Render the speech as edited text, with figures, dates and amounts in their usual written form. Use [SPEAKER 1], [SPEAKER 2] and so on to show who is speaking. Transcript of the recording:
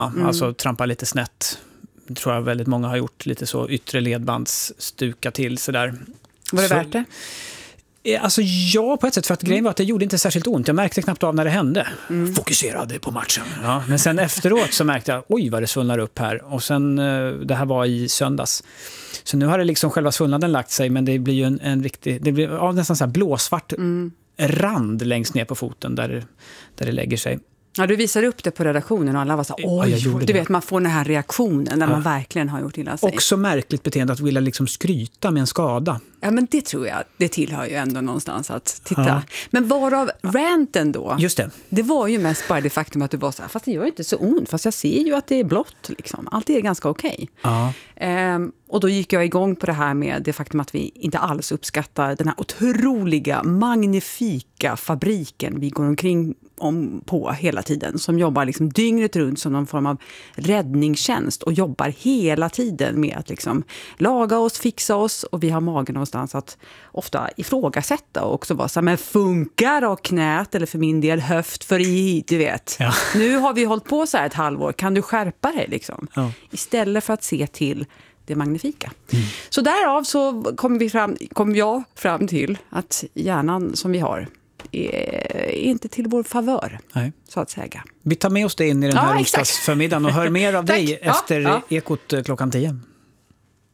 [SPEAKER 1] alltså trampa lite snett. Det tror jag väldigt många har gjort, lite så yttre ledbandsstuka till sådär.
[SPEAKER 2] Var det värt det?
[SPEAKER 1] Alltså ja, på ett sätt, för att grejen var att det gjorde inte särskilt ont. Jag märkte knappt av när det hände. Fokuserade på matchen. Ja, men sen efteråt så märkte jag, oj vad det svullnar upp här. Och sen, det här var i söndags. Så nu har det liksom själva svullnaden lagt sig, men det blir ju en riktig, det blir nästan så här blåsvart rand längst ner på foten där det lägger sig.
[SPEAKER 2] Ja, du visade upp det på redaktionen och alla var så oj, du vet, man får den här reaktionen när man verkligen har gjort illa sig.
[SPEAKER 1] Också märkligt beteende att vilja liksom skryta med en skada.
[SPEAKER 2] Ja, men det tror jag, det tillhör ju ändå någonstans att titta. Ja. Men varav ranten då?
[SPEAKER 1] Just det.
[SPEAKER 2] Det var ju mest bara det faktum att du var så här, fast det gör inte så ont, fast jag ser ju att det är blått liksom. Allt är ganska okej.
[SPEAKER 1] Ja.
[SPEAKER 2] Och då gick jag igång på det här med det faktum att vi inte alls uppskattar den här otroliga, magnifika fabriken vi går omkring på hela tiden, som jobbar liksom dygnet runt som någon form av räddningstjänst och jobbar hela tiden med att liksom laga oss, fixa oss, och vi har magen någonstans att ofta ifrågasätta och också vara så här, men funkar och knät, eller för min del höft för du vet. Ja. Nu har vi hållit på så här ett halvår, kan du skärpa dig liksom? Ja. Istället för att se till det magnifika. Så därav så kom jag fram till att hjärnan som vi har är inte till vår favör. Nej. Så att säga.
[SPEAKER 1] Vi tar med oss det in i den här onsdagsförmiddagen och hör mer av dig efter Ekot klockan 10.